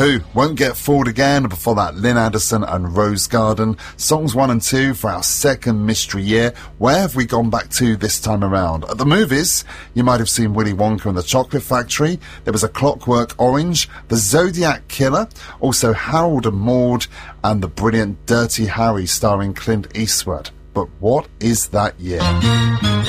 Who won't get fooled again. Before that, Lynn Anderson and Rose Garden. Songs 1 and 2 for our second mystery year. Where have we gone back to this time around? At the movies, you might have seen Willy Wonka and the Chocolate Factory. There was A Clockwork Orange, The Zodiac Killer, also Harold and Maude, and the brilliant Dirty Harry starring Clint Eastwood. But what is that year?